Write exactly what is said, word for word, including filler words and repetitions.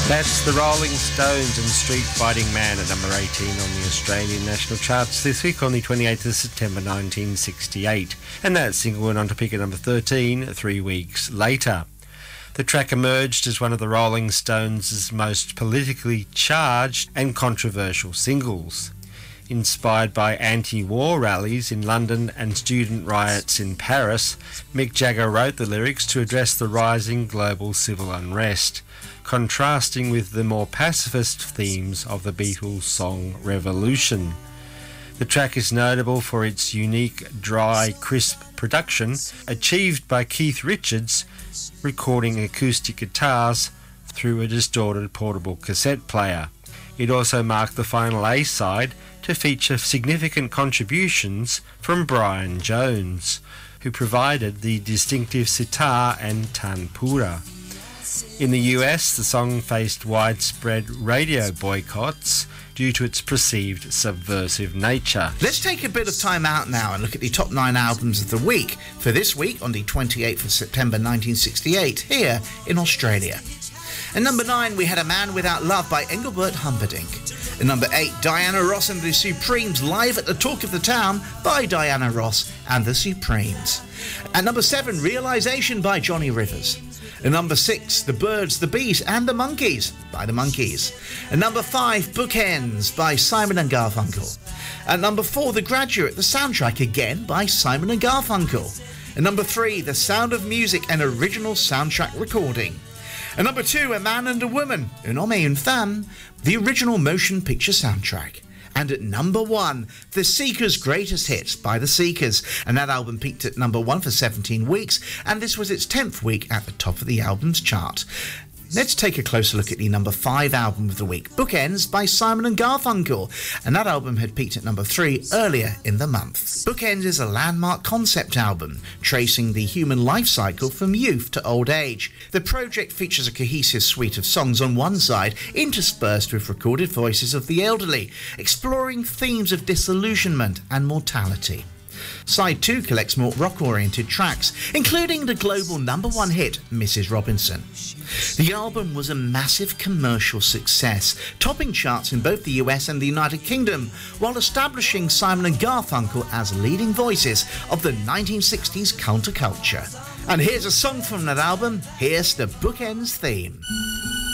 That's the Rolling Stones and Street Fighting Man at number eighteen on the Australian national charts this week on the twenty-eighth of September nineteen sixty-eight. And that single went on to peak at number thirteen three weeks later. The track emerged as one of the Rolling Stones' most politically charged and controversial singles. Inspired by anti-war rallies in London and student riots in Paris, Mick Jagger wrote the lyrics to address the rising global civil unrest, contrasting with the more pacifist themes of the Beatles' song Revolution. The track is notable for its unique, dry, crisp production, achieved by Keith Richards, recording acoustic guitars through a distorted portable cassette player. It also marked the final A-side to feature significant contributions from Brian Jones, who provided the distinctive sitar and tanpura. In the U S, the song faced widespread radio boycotts due to its perceived subversive nature. Let's take a bit of time out now and look at the top nine albums of the week for this week on the twenty-eighth of September nineteen sixty-eight here in Australia. At number nine, we had A Man Without Love by Engelbert Humperdinck. At number eight, Diana Ross and the Supremes live at the Talk of the Town by Diana Ross and the Supremes. At number seven, Realisation by Johnny Rivers. At number six, The Birds, the Bees and the Monkeys by the Monkeys. At number five, Bookends by Simon and Garfunkel. At number four, The Graduate, the soundtrack again by Simon and Garfunkel. At number three, The Sound of Music, an original soundtrack recording. At number two, A Man and a Woman, Un Homme et une Femme, the original motion picture soundtrack. And at number one, The Seekers' Greatest Hits by The Seekers. And that album peaked at number one for seventeen weeks, and this was its tenth week at the top of the albums chart. Let's take a closer look at the number five album of the week, Bookends by Simon and Garfunkel, and that album had peaked at number three earlier in the month. Bookends is a landmark concept album, tracing the human life cycle from youth to old age. The project features a cohesive suite of songs on one side, interspersed with recorded voices of the elderly, exploring themes of disillusionment and mortality. Side two collects more rock-oriented tracks, including the global number one hit, Missus Robinson. The album was a massive commercial success, topping charts in both the U S and the United Kingdom, while establishing Simon and Garfunkel as leading voices of the nineteen sixties counterculture. And here's a song from that album, here's the Bookends theme.